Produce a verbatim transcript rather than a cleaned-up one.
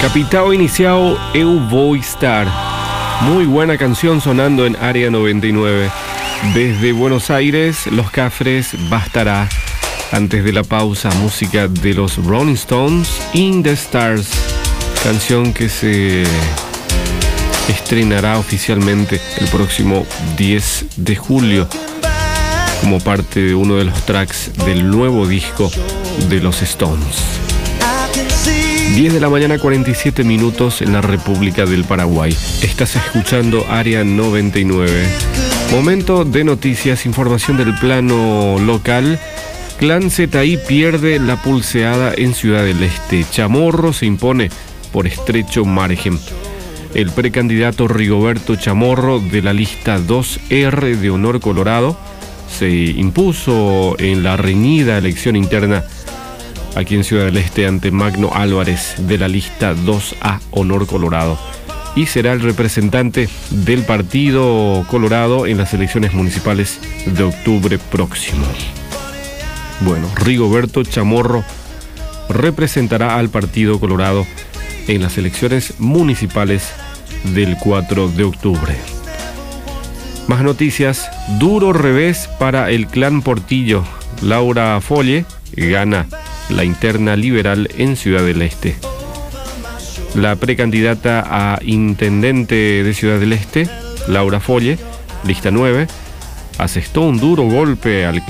Capitao iniciao Eu Voy Estar. Muy buena canción sonando en Área noventa y nueve. Desde Buenos Aires, Los Cafres, Bastará. Antes de la pausa, música de los Rolling Stones, In the Stars. Canción que se estrenará oficialmente el próximo diez de julio como parte de uno de los tracks del nuevo disco de los Stones. diez de la mañana, cuarenta y siete minutos en la República del Paraguay. Estás escuchando Área noventa y nueve. Momento de noticias, información del plano local. Clan Z I pierde la pulseada en Ciudad del Este. Chamorro se impone por estrecho margen. El precandidato Rigoberto Chamorro de la lista dos R de Honor Colorado se impuso en la reñida elección interna aquí en Ciudad del Este ante Magno Álvarez de la lista dos A Honor Colorado y será el representante del Partido Colorado en las elecciones municipales de octubre próximo. Bueno, Rigoberto Chamorro representará al Partido Colorado en las elecciones municipales del cuatro de octubre. Más noticias. Duro revés para el clan Portillo. Laura Folle gana la interna liberal en Ciudad del Este. La precandidata a intendente de Ciudad del Este, Laura Folle, lista nueve, asestó un duro golpe al